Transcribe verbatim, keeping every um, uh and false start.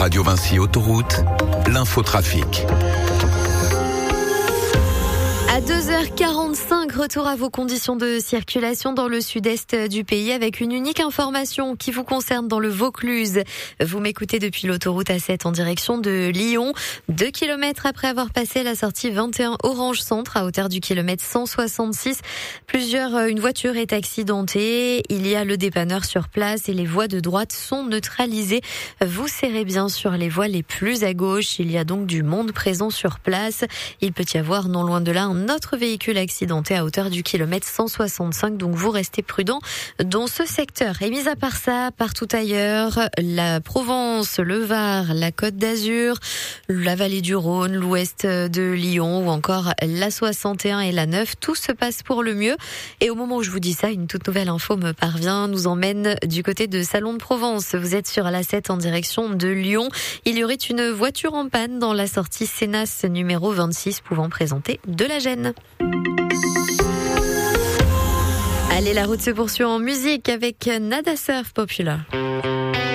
Radio Vinci Autoroute, l'infotrafic. À deux heures quarante-cinq, retour à vos conditions de circulation dans le sud-est du pays avec une unique information qui vous concerne dans le Vaucluse. Vous m'écoutez depuis l'autoroute A sept en direction de Lyon. Deux kilomètres après avoir passé la sortie vingt et un Orange Centre à hauteur du kilomètre cent soixante-six. Plusieurs, une voiture est accidentée. Il y a le dépanneur sur place et les voies de droite sont neutralisées. Vous serrez bien sur les voies les plus à gauche. Il y a donc du monde présent sur place. Il peut y avoir non loin de là un autre véhicule accidenté à hauteur du kilomètre cent soixante-cinq, donc vous restez prudents dans ce secteur. Et mis à part ça, partout ailleurs, la Provence, le Var, la Côte d'Azur, la vallée du Rhône, l'ouest de Lyon ou encore la soixante et un et la neuf, tout se passe pour le mieux. Et au moment où je vous dis ça, une toute nouvelle info me parvient, nous emmène du côté de Salon de Provence. Vous êtes sur l'A sept en direction de Lyon. Il y aurait une voiture en panne dans la sortie Sénas numéro vingt-six pouvant présenter de la gêne. Allez, la route se poursuit en musique avec Nada Surf Popular.